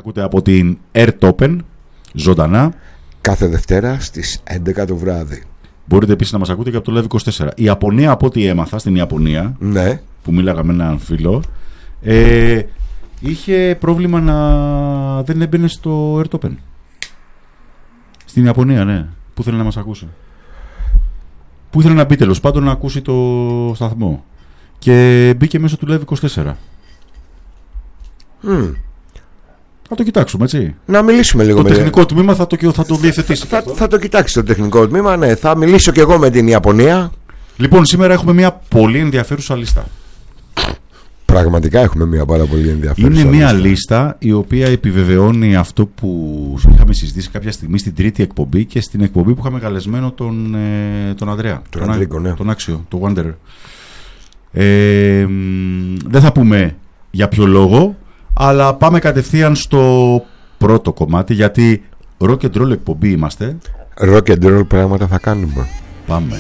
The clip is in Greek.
ακούτε από την Air Open, ζωντανά. Κάθε Δευτέρα στις 11 το βράδυ. Μπορείτε επίσης να μας ακούτε και από το Live24. Η Ιαπωνία, από ό,τι έμαθα, στην Ιαπωνία, ναι, που μίλαγα με έναν φίλο, είχε πρόβλημα να δεν έμπαινε στο Air Open. Στην Ιαπωνία, ναι. Που ήθελε να μας ακούσει. Που ήθελε να μπει τέλος πάντων να ακούσει το σταθμό. Και μπήκε μέσω του Live24. Θα το κοιτάξουμε, έτσι. Να μιλήσουμε λίγο το τεχνικό τμήμα θα το διευθετήσει. Θα το κοιτάξει το τεχνικό τμήμα, ναι. Θα μιλήσω και εγώ με την Ιαπωνία. Λοιπόν, σήμερα έχουμε μια πολύ ενδιαφέρουσα λίστα. Πραγματικά έχουμε μια πάρα πολύ ενδιαφέρουσα λίστα. Είναι μια λίστα η οποία επιβεβαιώνει αυτό που είχαμε συζητήσει κάποια στιγμή στην τρίτη εκπομπή και στην εκπομπή που είχαμε καλεσμένο τον Ανδρέα. Τον Ανδρίκο, ναι. Τον Άξιο, τον Wanderer. Δεν θα πούμε για ποιο λόγο, αλλά πάμε κατευθείαν στο πρώτο κομμάτι, γιατί rock and roll εκπομπή είμαστε. Rock and roll πράγματα θα κάνουμε. Πάμε.